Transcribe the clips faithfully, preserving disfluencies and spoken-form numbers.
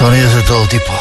Sonidos de todo tipo.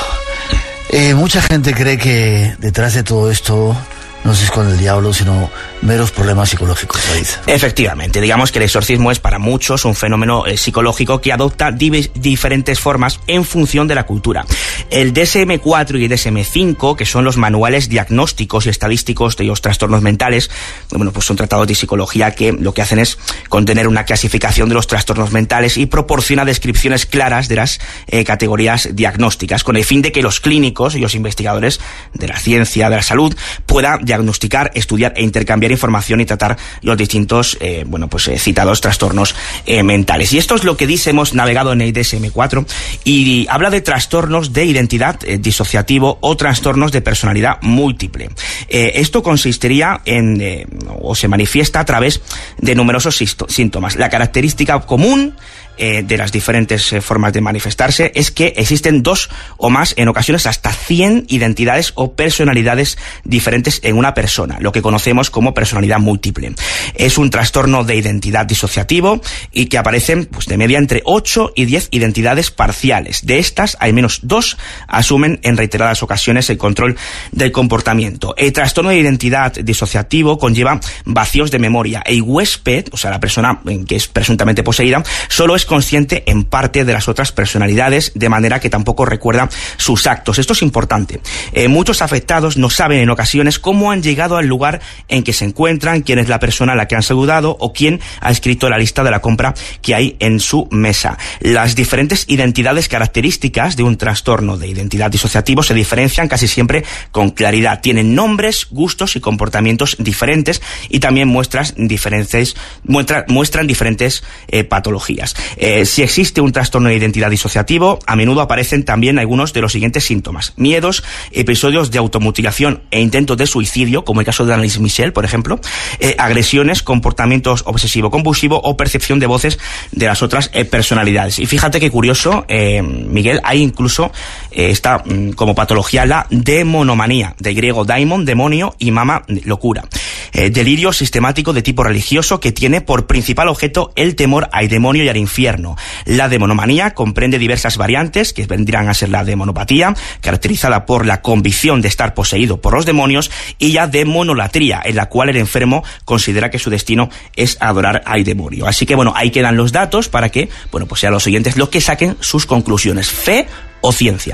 Eh, mucha gente cree que detrás de todo esto no se esconde el diablo, sino meros problemas psicológicos, David. Efectivamente, digamos que el exorcismo es para muchos un fenómeno eh, psicológico que adopta div diferentes formas en función de la cultura. El D S M cuatro y el D S M cinco, que son los manuales diagnósticos y estadísticos de los trastornos mentales, bueno, pues son tratados de psicología que lo que hacen es contener una clasificación de los trastornos mentales y proporciona descripciones claras de las eh, categorías diagnósticas, con el fin de que los clínicos y los investigadores de la ciencia, de la salud, puedan diagnosticar, estudiar e intercambiar información y tratar los distintos, eh, bueno, pues eh, citados trastornos eh, mentales. Y esto es lo que dice, hemos navegado en el D S M cuatro y habla de trastornos de identidad eh, disociativo o trastornos de personalidad múltiple. Eh, esto consistiría en, eh, o se manifiesta a través de numerosos síntomas. La característica común Eh, de las diferentes eh, formas de manifestarse es que existen dos o más, en ocasiones hasta cien identidades o personalidades diferentes en una persona, lo que conocemos como personalidad múltiple. Es un trastorno de identidad disociativo y que aparecen pues, de media entre ocho y diez identidades parciales. De estas, al menos dos asumen en reiteradas ocasiones el control del comportamiento. El trastorno de identidad disociativo conlleva vacíos de memoria. El huésped, o sea, la persona que es presuntamente poseída, solo es consciente en parte de las otras personalidades, de manera que tampoco recuerda sus actos. Esto es importante. Eh, muchos afectados no saben en ocasiones cómo han llegado al lugar en que se encuentran, quién es la persona a la que han saludado o quién ha escrito la lista de la compra que hay en su mesa. Las diferentes identidades características de un trastorno de identidad disociativo se diferencian casi siempre con claridad. Tienen nombres, gustos y comportamientos diferentes y también muestras diferentes, muestra, muestran diferentes eh, patologías. Eh, si existe un trastorno de identidad disociativo, a menudo aparecen también algunos de los siguientes síntomas: miedos, episodios de automutilación e intentos de suicidio, como el caso de Annalise Michel, por ejemplo, eh, agresiones, comportamientos obsesivo-compulsivo o percepción de voces de las otras eh, personalidades. Y fíjate qué curioso, eh, Miguel, hay incluso eh, está mm, como patología la demonomanía, de griego daimon, demonio, y mama, locura. Eh, delirio sistemático de tipo religioso que tiene por principal objeto el temor al demonio y al infierno. La demonomanía comprende diversas variantes que vendrían a ser la demonopatía, caracterizada por la convicción de estar poseído por los demonios, y la demonolatría, en la cual el enfermo considera que su destino es adorar al demonio. Así que bueno, ahí quedan los datos para que, bueno, pues sean los oyentes los que saquen sus conclusiones: fe o ciencia.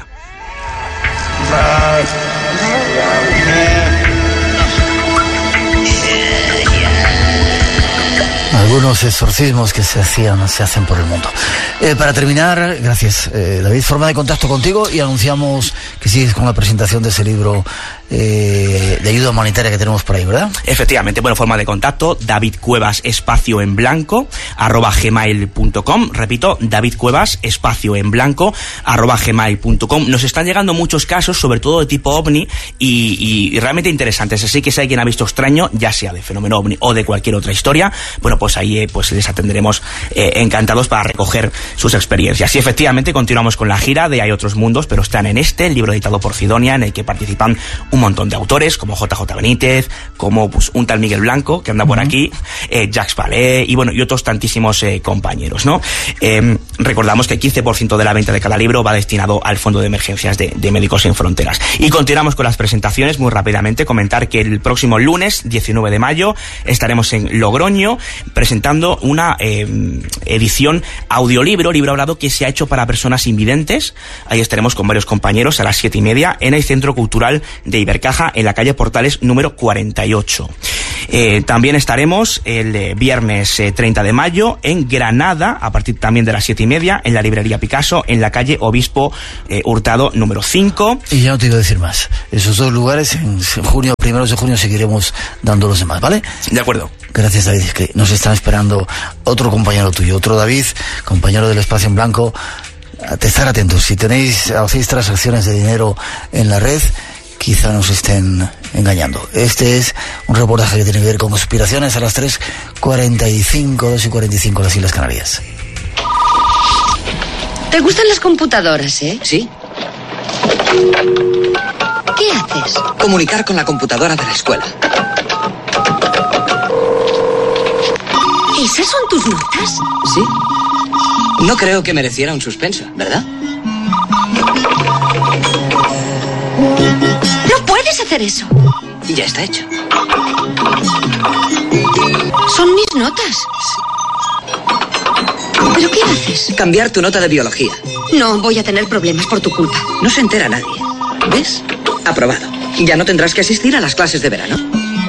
Algunos exorcismos que se hacían, se hacen por el mundo. Eh, para terminar, gracias, eh, David, forma de contacto contigo, y anunciamos que sigues con la presentación de ese libro eh, de ayuda humanitaria que tenemos por ahí, ¿verdad? Efectivamente, bueno, forma de contacto: David Cuevas, espacio en blanco, arroba gmail punto com. Repito, David Cuevas, espacio en blanco, arroba gmail punto com. Nos están llegando muchos casos, sobre todo de tipo ovni, y, y realmente interesantes. Así que si alguien ha visto extraño, ya sea de fenómeno ovni o de cualquier otra historia, bueno, pues ahí eh, pues les atenderemos eh, encantados para recoger sus experiencias. Y efectivamente continuamos con la gira de Hay otros mundos, pero están en este, el libro editado por Sidonia, en el que participan un montón de autores, como J J Benítez, como pues un tal Miguel Blanco, que anda por uh-huh. aquí, eh, Jacques Vallée, y bueno, y otros tantísimos eh, compañeros, ¿no? Eh, recordamos que el quince por ciento de la venta de cada libro va destinado al Fondo de Emergencias de, de Médicos Sin Fronteras. Y continuamos con las presentaciones muy rápidamente. Comentar que el próximo lunes, diecinueve de mayo, estaremos en Logroño presentando una eh, edición audiolibro, libro hablado, que se ha hecho para personas invidentes. Ahí estaremos con varios compañeros a las siete y media en el Centro Cultural de Ibercaja, en la calle Portales número cuarenta y ocho. Eh, también estaremos el eh, viernes eh, treinta de mayo en Granada, a partir también de las siete y media, en la librería Picasso, en la calle Obispo eh, Hurtado número cinco. Y ya no te iba a decir más. Esos dos lugares, en junio, primeros de junio, seguiremos dando los demás, ¿vale? De acuerdo. Gracias, David, que nos están esperando otro compañero tuyo, otro David, compañero del Espacio en Blanco. A estar atentos, si tenéis, hacéis transacciones de dinero en la red, quizá nos estén engañando. Este es un reportaje que tiene que ver con conspiraciones a las tres cuarenta y cinco, dos y cuarenta y cinco, las Islas Canarias. ¿Te gustan las computadoras, eh? Sí. ¿Qué haces? Comunicar con la computadora de la escuela. ¿Esas son tus notas? Sí. No creo que mereciera un suspenso, ¿verdad? puedes hacer eso? Ya está hecho. Son mis notas. ¿Pero qué haces? Cambiar tu nota de biología. No, voy a tener problemas por tu culpa. No se entera nadie. ¿Ves? Aprobado. Ya no tendrás que asistir a las clases de verano.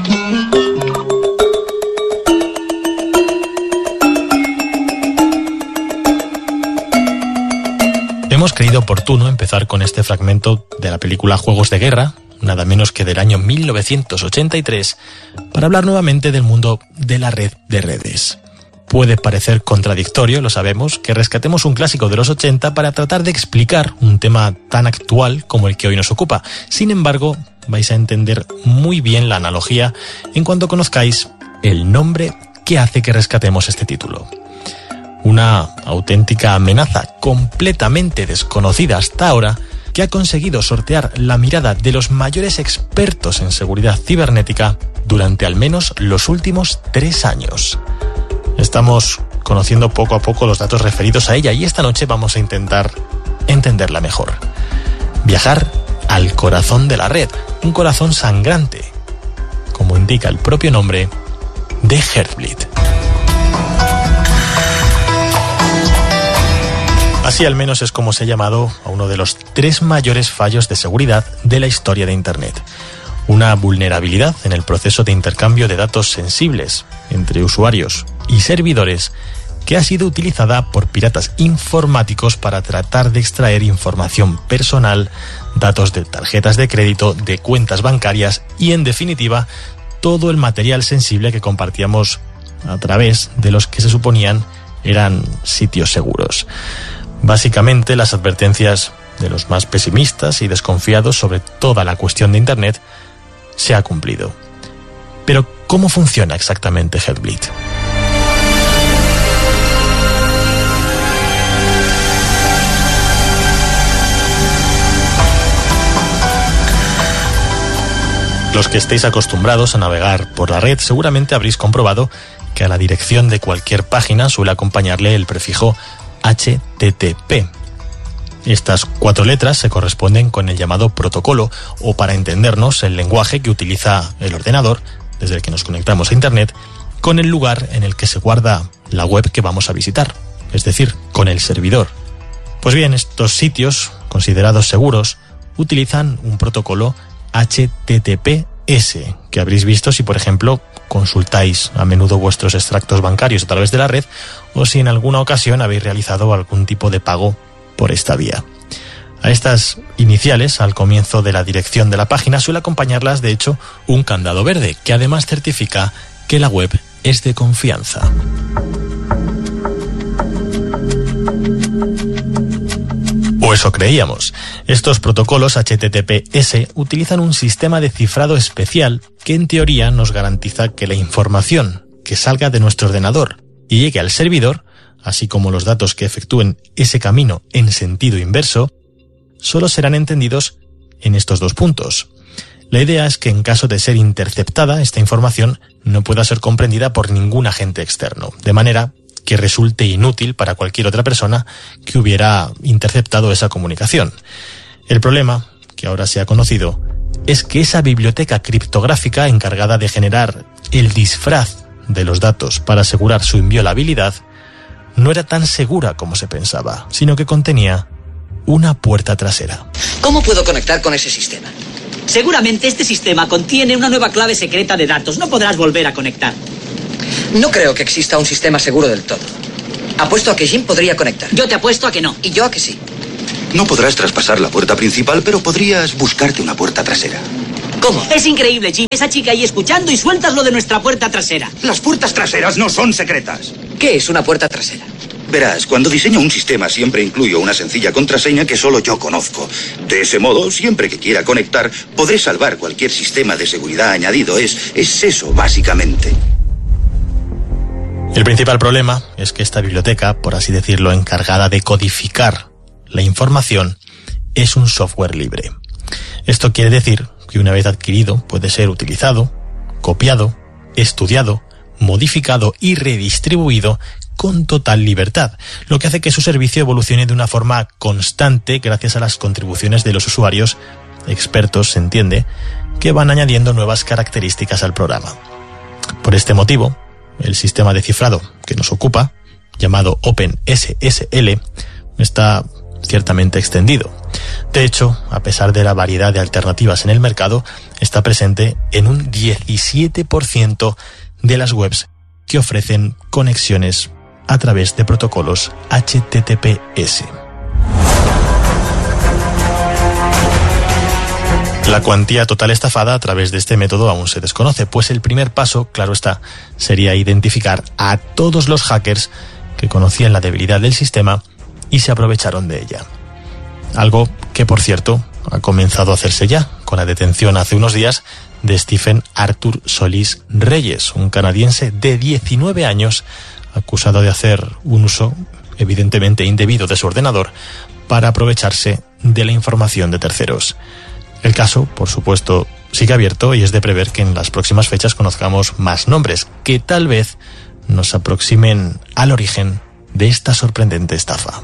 Hemos creído oportuno empezar con este fragmento de la película Juegos de Guerra, nada menos que del año mil novecientos ochenta y tres, para hablar nuevamente del mundo de la red de redes. Puede parecer contradictorio, lo sabemos, que rescatemos un clásico de los ochenta para tratar de explicar un tema tan actual como el que hoy nos ocupa. Sin embargo, vais a entender muy bien la analogía en cuanto conozcáis el nombre que hace que rescatemos este título. Una auténtica amenaza completamente desconocida hasta ahora que ha conseguido sortear la mirada de los mayores expertos en seguridad cibernética durante al menos los últimos tres años. Estamos conociendo poco a poco los datos referidos a ella y esta noche vamos a intentar entenderla mejor. Viajar al corazón de la red, un corazón sangrante, como indica el propio nombre, de Heartbleed. Así al menos es como se ha llamado a uno de los tres mayores fallos de seguridad de la historia de Internet. Una vulnerabilidad en el proceso de intercambio de datos sensibles entre usuarios y servidores que ha sido utilizada por piratas informáticos para tratar de extraer información personal, datos de tarjetas de crédito, de cuentas bancarias y, en definitiva, todo el material sensible que compartíamos a través de los que se suponían eran sitios seguros. Básicamente, las advertencias de los más pesimistas y desconfiados sobre toda la cuestión de Internet se ha cumplido. Pero, ¿cómo funciona exactamente Heartbleed? Los que estéis acostumbrados a navegar por la red seguramente habréis comprobado que a la dirección de cualquier página suele acompañarle el prefijo H T T P. Estas cuatro letras se corresponden con el llamado protocolo, o para entendernos, el lenguaje que utiliza el ordenador, desde el que nos conectamos a Internet, con el lugar en el que se guarda la web que vamos a visitar, es decir, con el servidor. Pues bien, estos sitios, considerados seguros, utilizan un protocolo H T T P S, que habréis visto si, por ejemplo, consultáis a menudo vuestros extractos bancarios a través de la red o si en alguna ocasión habéis realizado algún tipo de pago por esta vía. A estas iniciales, al comienzo de la dirección de la página, suele acompañarlas, de hecho, un candado verde, que además certifica que la web es de confianza. O eso creíamos. Estos protocolos H T T P S utilizan un sistema de cifrado especial que en teoría nos garantiza que la información que salga de nuestro ordenador y llegue al servidor, así como los datos que efectúen ese camino en sentido inverso, solo serán entendidos en estos dos puntos. La idea es que en caso de ser interceptada, esta información no pueda ser comprendida por ningún agente externo, de manera que resulte inútil para cualquier otra persona que hubiera interceptado esa comunicación. El problema, que ahora se ha conocido, es que esa biblioteca criptográfica encargada de generar el disfraz de los datos para asegurar su inviolabilidad no era tan segura como se pensaba, sino que contenía una puerta trasera. ¿Cómo puedo conectar con ese sistema? Seguramente este sistema contiene una nueva clave secreta de datos. No podrás volver a conectar. No creo que exista un sistema seguro del todo. Apuesto a que Jim podría conectar. Yo te apuesto a que no. Y yo a que sí. No podrás traspasar la puerta principal, pero podrías buscarte una puerta trasera. ¿Cómo? Es increíble, Jim. Esa chica ahí escuchando y sueltas lo de nuestra puerta trasera. Las puertas traseras no son secretas. ¿Qué es una puerta trasera? Verás, cuando diseño un sistema siempre incluyo una sencilla contraseña que solo yo conozco. De ese modo, siempre que quiera conectar, podré salvar cualquier sistema de seguridad añadido. Es, es eso, básicamente. El principal problema es que esta biblioteca, por así decirlo, encargada de codificar la información, es un software libre. Esto quiere decir que una vez adquirido puede ser utilizado, copiado, estudiado, modificado y redistribuido con total libertad, lo que hace que su servicio evolucione de una forma constante gracias a las contribuciones de los usuarios expertos se entiende que van añadiendo nuevas características al programa. Por este motivo, el sistema de cifrado que nos ocupa, llamado OpenSSL, está ciertamente extendido. De hecho, a pesar de la variedad de alternativas en el mercado, está presente en un diecisiete por ciento de las webs que ofrecen conexiones a través de protocolos H T T P S. La cuantía total estafada a través de este método aún se desconoce, pues el primer paso, claro está, sería identificar a todos los hackers que conocían la debilidad del sistema y se aprovecharon de ella. Algo que, por cierto, ha comenzado a hacerse ya, con la detención hace unos días de Stephen Arthur Solís Reyes, un canadiense de diecinueve años, acusado de hacer un uso evidentemente indebido de su ordenador para aprovecharse de la información de terceros. El caso, por supuesto, sigue abierto y es de prever que en las próximas fechas conozcamos más nombres que tal vez nos aproximen al origen de esta sorprendente estafa.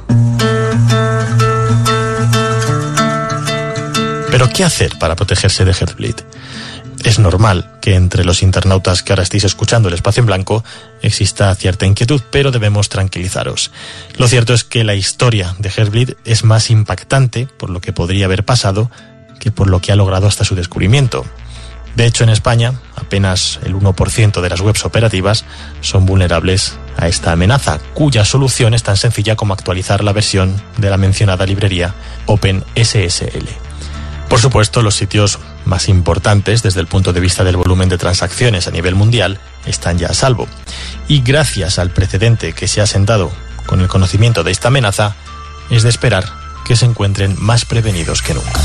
Pero ¿qué hacer para protegerse de Heartbleed? Es normal que entre los internautas que ahora estéis escuchando el Espacio en Blanco exista cierta inquietud, pero debemos tranquilizaros. Lo cierto es que la historia de Heartbleed es más impactante por lo que podría haber pasado que por lo que ha logrado hasta su descubrimiento. De hecho, en España, apenas el uno por ciento de las webs operativas son vulnerables a esta amenaza, cuya solución es tan sencilla como actualizar la versión de la mencionada librería OpenSSL. Por supuesto, los sitios más importantes desde el punto de vista del volumen de transacciones a nivel mundial están ya a salvo. Y gracias al precedente que se ha sentado con el conocimiento de esta amenaza, es de esperar que se encuentren más prevenidos que nunca.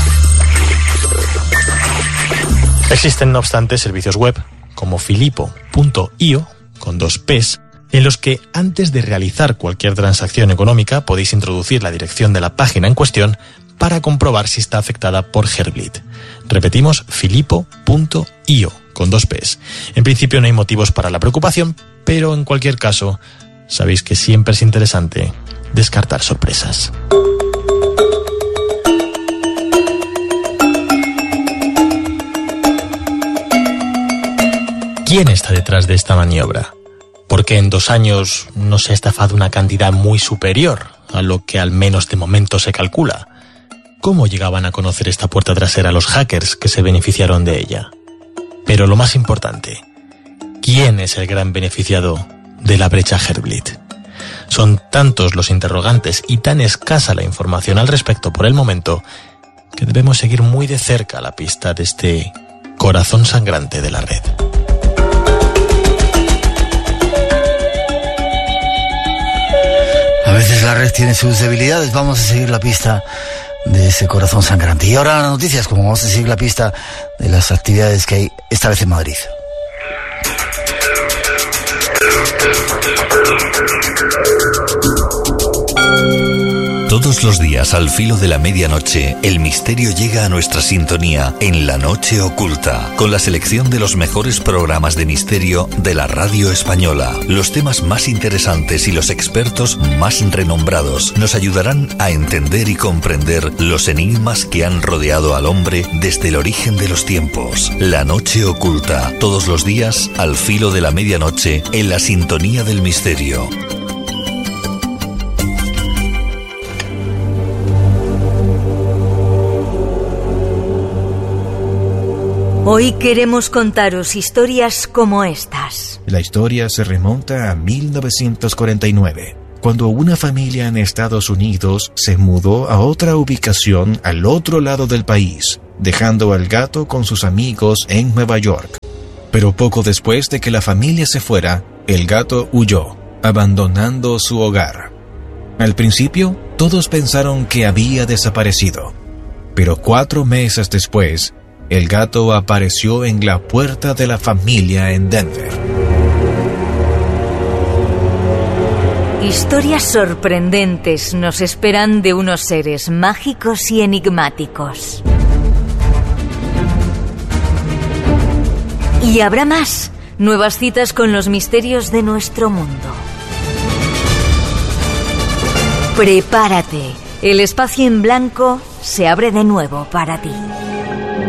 Existen, no obstante, servicios web como filipo punto io, con dos P's, en los que antes de realizar cualquier transacción económica podéis introducir la dirección de la página en cuestión para comprobar si está afectada por Heartbleed. Repetimos, filipo punto io, con dos P's. En principio no hay motivos para la preocupación, pero en cualquier caso, sabéis que siempre es interesante descartar sorpresas. ¿Quién está detrás de esta maniobra? ¿Por qué en dos años no se ha estafado una cantidad muy superior a lo que al menos de momento se calcula? ¿Cómo llegaban a conocer esta puerta trasera los hackers que se beneficiaron de ella? Pero lo más importante, ¿quién es el gran beneficiado de la brecha Heartbleed? Son tantos los interrogantes y tan escasa la información al respecto por el momento que debemos seguir muy de cerca la pista de este corazón sangrante de la red. A veces la red tiene sus debilidades, vamos a seguir la pista de ese corazón sangrante. Y ahora las noticias, como vamos a seguir la pista de las actividades que hay esta vez en Madrid. Todos los días al filo de la medianoche, el misterio llega a nuestra sintonía en La Noche Oculta, con la selección de los mejores programas de misterio de la radio española. Los temas más interesantes y los expertos más renombrados nos ayudarán a entender y comprender los enigmas que han rodeado al hombre desde el origen de los tiempos. La Noche Oculta, todos los días al filo de la medianoche en la sintonía del misterio. Hoy queremos contaros historias como estas. La historia se remonta a mil novecientos cuarenta y nueve, cuando una familia en Estados Unidos se mudó a otra ubicación al otro lado del país, dejando al gato con sus amigos en Nueva York. Pero poco después de que la familia se fuera, el gato huyó, abandonando su hogar. Al principio, todos pensaron que había desaparecido, pero cuatro meses después, el gato apareció en la puerta de la familia en Denver. Historias sorprendentes nos esperan de unos seres mágicos y enigmáticos. Y habrá más, nuevas citas con los misterios de nuestro mundo. Prepárate, el espacio en blanco se abre de nuevo para ti.